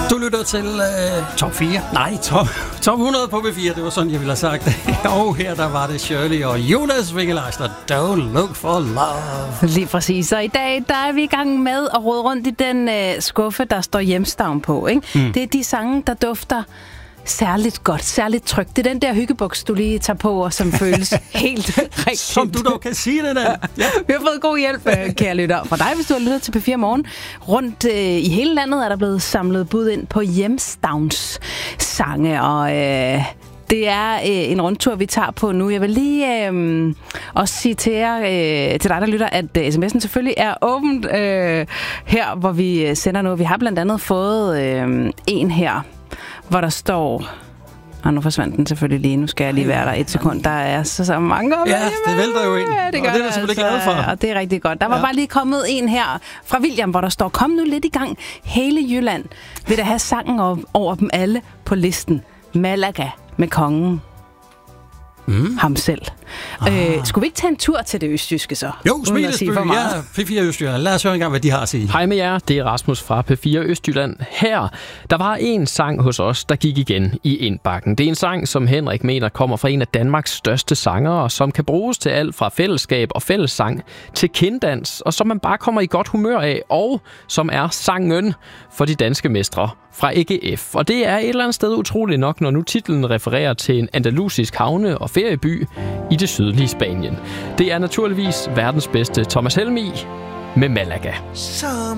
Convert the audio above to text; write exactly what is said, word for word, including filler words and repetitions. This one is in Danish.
Du lytter til øh, top fire. Nej, top, top hundrede på B fire. Det var sådan, jeg ville have sagt det. Og her der var det Shirley og Jonas Winkelheister. Don't look for love. Lige præcis. Så i dag der er vi i gang med at rode rundt i den øh, skuffe, der står hjemstavn på. Ikke? Mm. Det er de sange, der dufter særligt godt, særligt trygt. Det er den der hyggebuks, du lige tager på, og som føles helt rigtigt. Som du dog kan sige det der. Ja. Vi har fået god hjælp, kære lytter, fra dig, hvis du har lyttet til P fire Morgen. Rundt øh, i hele landet er der blevet samlet bud ind på hjemstavns sange, og øh, det er øh, en rundtur, vi tager på nu. Jeg vil lige øh, også sige til jer, øh, til dig, der lytter, at øh, sms'en selvfølgelig er åbent øh, her, hvor vi sender noget. Vi har blandt andet fået øh, en her, hvor der står... Og nu forsvandt den selvfølgelig lige. Nu skal jeg lige være der et sekund. Der er så, så mange om. Ja, det vælter jo ind. Ja, det gør og det er jeg selvfølgelig glad for. Og det er rigtig godt. Der var ja. bare lige kommet en her fra William, hvor der står, kom nu lidt i gang. Hele Jylland vil da have sangen over dem alle på listen. Malaga med kongen. Mm. Ham selv. Ah. Øh, skulle vi ikke tage en tur til det østjyske så? Jo, Smilesby, ja, P fire Østjylland. Lad os høre engang, hvad de har at sige. Hej med jer, det er Rasmus fra P fire Østjylland her. Der var en sang hos os, der gik igen i indbakken. Det er en sang, som Henrik mener kommer fra en af Danmarks største sangere, som kan bruges til alt fra fællesskab og fællessang til kinddans, og som man bare kommer i godt humør af, og som er sangen for de danske mestre fra E G F. Og det er et eller andet sted utroligt nok, når nu titlen refererer til en andalusisk havne- og ferieby i det sydlige Spanien. Det er naturligvis verdens bedste Thomas Helmig med Malaga. Som